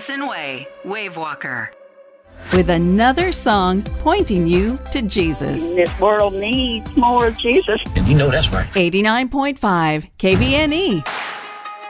Madison Way, Wavewalker. With another song pointing you to Jesus. This world needs more of Jesus. And you know that's right. 89.5 KVNE.